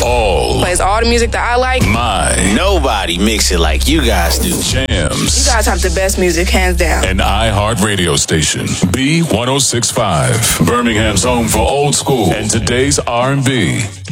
all. Plays all the music that I like. Nobody mix it like you guys do. Jams. You guys have the best music, hands down. An iHeart radio station. B1065. Birmingham's home for old school and today's R&B.